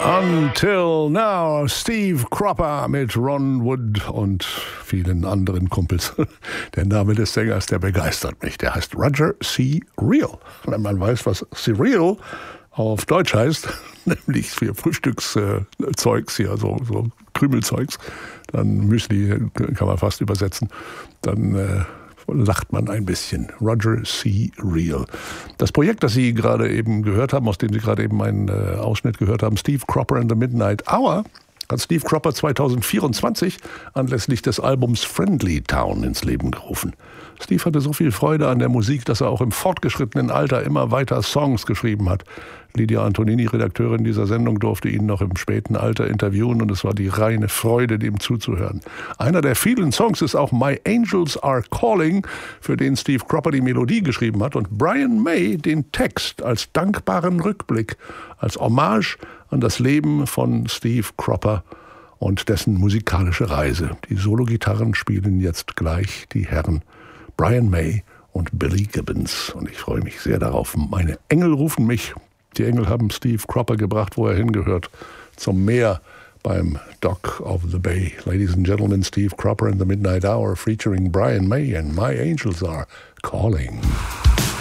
Until Now, Steve Cropper mit Ron Wood und vielen anderen Kumpels. Der Name des Sängers, der begeistert mich. Der heißt Roger C. Real. Wenn man weiß, was Cereal auf Deutsch heißt, nämlich für Frühstückszeugs hier, so Krümelzeugs, dann Müsli kann man fast übersetzen, dann lacht man ein bisschen. Roger C. Real. Das Projekt, das Sie gerade eben gehört haben, aus dem Sie gerade eben einen Ausschnitt gehört haben, Steve Cropper and the Midnight Hour, hat Steve Cropper 2024 anlässlich des Albums Friendly Town ins Leben gerufen. Steve hatte so viel Freude an der Musik, dass er auch im fortgeschrittenen Alter immer weiter Songs geschrieben hat. Lydia Antonini, Redakteurin dieser Sendung, durfte ihn noch im späten Alter interviewen und es war die reine Freude, dem zuzuhören. Einer der vielen Songs ist auch My Angels Are Calling, für den Steve Cropper die Melodie geschrieben hat und Brian May den Text als dankbaren Rückblick, als Hommage an das Leben von Steve Cropper und dessen musikalische Reise. Die Solo-Gitarren spielen jetzt gleich die Herren Brian May und Billy Gibbons. Und ich freue mich sehr darauf. Meine Engel rufen mich. Die Engel haben Steve Cropper gebracht, wo er hingehört, zum Meer beim Dock of the Bay. Ladies and gentlemen, Steve Cropper and the Midnight Hour featuring Brian May and My Angels Are Calling.